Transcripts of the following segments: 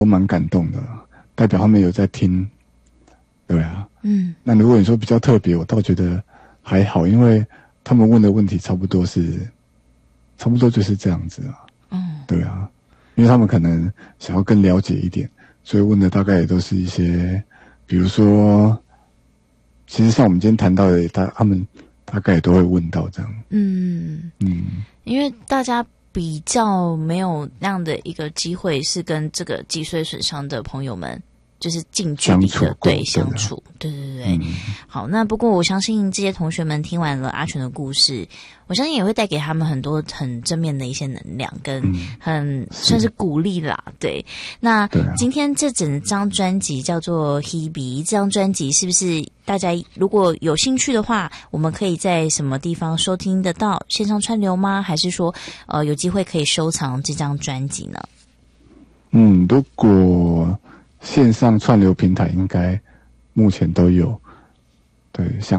都蛮感动的，代表他们有在听。对啊，那如果你说比较特别，我倒觉得还好，因为他们问的问题差不多就是这样子啊。对啊，因为他们可能想要更了解一点，所以问的大概也都是一些，比如说，其实像我们今天谈到的，他们大概也都会问到这样。 因为大家比较没有那样的一个机会，是跟这个脊髓损伤的朋友们就是近距离的相处，对。好，那不过我相信这些同学们听完了阿全的故事，我相信也会带给他们很多很正面的一些能量，跟很算是鼓励啦。对，那今天这整张专辑叫做 Hebe， 这张专辑是不是大家如果有兴趣的话，我们可以在什么地方收听得到？线上串流吗？还是说有机会可以收藏这张专辑呢？ 如果线上串流平台应该目前都有，对，像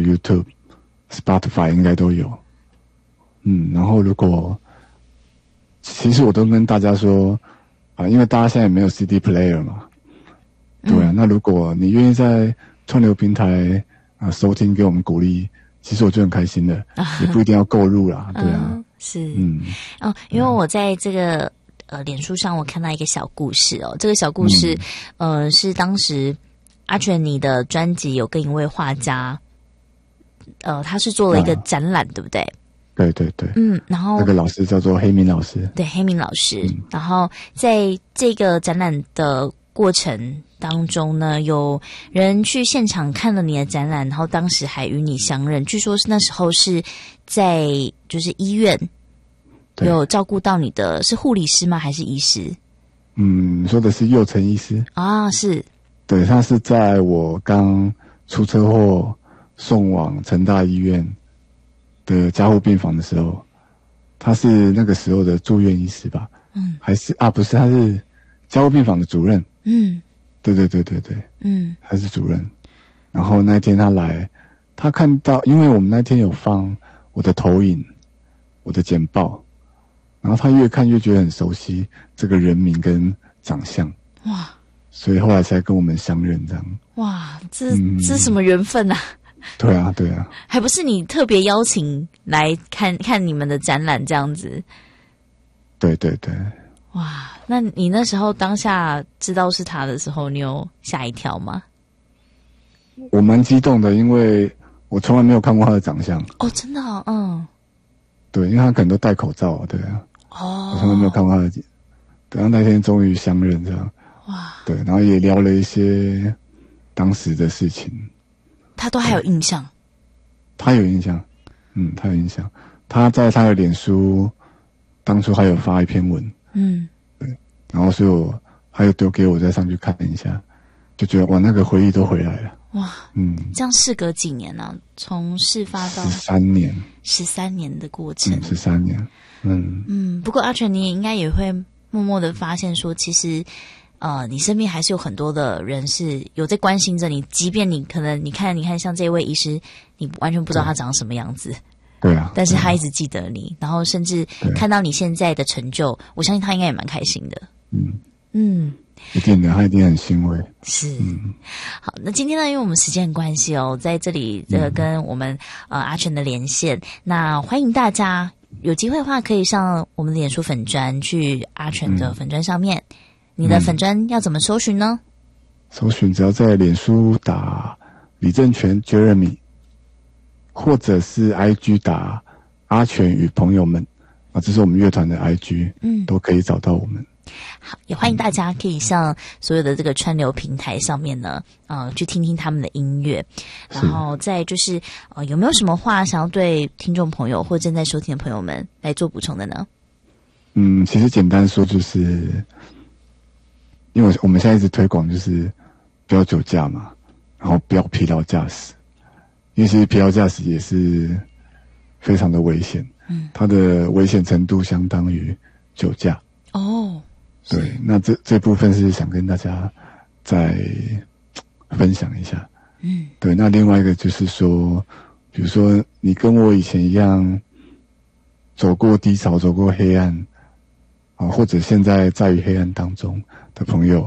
Apple、YouTube、Spotify 应该都有。然后如果其实我都跟大家说因为大家现在也没有 CD player 嘛，对啊，那如果你愿意在串流平台收听给我们鼓励，其实我就很开心的，也不一定要购入啦，对啊， 是，因为我在这个脸书上我看到一个小故事哦，这个小故事是当时阿全你的专辑有跟一位画家他是做了一个展览，对不对？ 对， 然后那个老师叫做黑明老师， 对，黑明老师。然后在这个展览的过程当中呢，有人去现场看了你的展览，然后当时还与你相认，据说是那时候是在就是医院有照顾到你的，是护理师吗？还是医师？ 你说的是佑成医师啊？是， 对，他是在我刚出车祸送往成大医院的加护病房的时候，他是那个时候的住院医师吧？还是不是，他是加护病房的主任。对，他是主任。然后那天他来，他看到，因为我们那天有放我的投影，我的简报，然后他越看越觉得很熟悉这个人名跟长相， 哇！ 所以后来才跟我们相认这样。 哇，这是什么缘分啊？ 对啊， 还不是你特别邀请来看你们的展览这样子。 对。 哇，那你那时候当下知道是他的时候，你有吓一跳吗？ 我蛮激动的，因为我从来没有看过他的长相。 哦，真的对，因为他可能都戴口罩，对啊。我从来没有看过他的，等到那天终于相认这样。 哇！ 对，然后也聊了一些当时的事情。 他都还有印象？ 他有印象，他有印象。他在他的脸书当初还有发一篇文，对，然后所以我还有丢给我再上去看一下，就觉得哇，那个回忆都回来了。 哇，这样事隔几年啊？从事发到13年的过程 ，13年， 不过阿全你也应该也会默默的发现说，其实你身边还是有很多的人是有在关心着你，即便你可能你看像这位医师，你完全不知道他长什么样子， 对啊， 但是他一直记得你，然后甚至看到你现在的成就，我相信他应该也蛮开心的。 一定的，他一定很欣慰。 是，好，那今天呢，因为我们时间关系在这里跟我们阿全的连线，那欢迎大家有机会的话，可以上我们的脸书粉专去阿全的粉专上面。你的粉专要怎么搜寻呢？ 搜寻只要在脸书打李正全 Jeremy， 或者是 IG 打阿全与朋友们这是我们乐团的 IG，都可以找到我们。 好，也欢迎大家可以上所有的这个串流平台上面呢，去听听他们的音乐。然后再就是有没有什么话想要对听众朋友或正在收听的朋友们来做补充的呢？ 其实简单说就是，因为我们现在一直推广就是不要酒驾嘛，然后不要疲劳驾驶，因为其实疲劳驾驶也是非常的危险，它的危险程度相当于酒驾。对，那这部分是想跟大家再分享一下。对，那另外一个就是说，比如说你跟我以前一样走过低潮，走过黑暗或者现在在于黑暗当中， 的朋友。